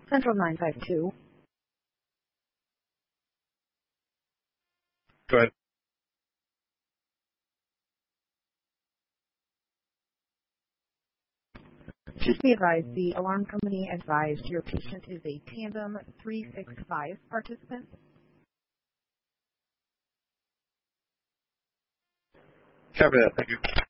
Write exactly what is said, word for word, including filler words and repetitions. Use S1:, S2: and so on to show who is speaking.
S1: Central nine five two.
S2: Go ahead.
S1: Please be advised, the alarm company advised your patient is a Tandem three six five participant.
S2: Copy that. Thank you.